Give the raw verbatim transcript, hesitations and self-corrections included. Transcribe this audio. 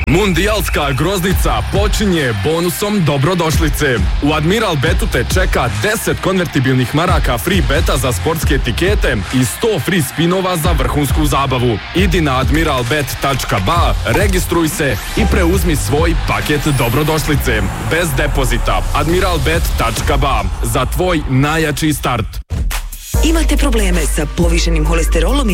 Mundijalska groznica počinje bonusom dobrodošlice. U Admiral Betu te čeka deset konvertibilnih maraka free beta za sportske etikete i sto free spinova za vrhunsku zabavu. Idi na admiralbet tačka ba, registruj se i preuzmi svoj paket dobrodošlice. Bez depozita. admiralbet tačka ba. Za tvoj najjači start. Imate probleme sa povišenim holesterolom